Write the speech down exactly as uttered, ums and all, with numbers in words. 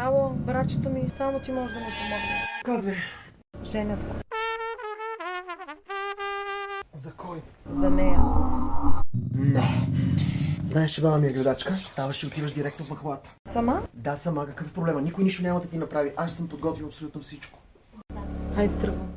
Ало, братчето ми, само ти може да ми помогне. Казвай. Женят го. За кой? За нея. Не. Знаеш, че баба ми е гледачка. Ставаш и отиваш директно в махалата. Сама? Да, сама. Какъв е проблема? Никой нищо няма да ти направи. Аз съм подготвил абсолютно всичко. Хайде тръгвам.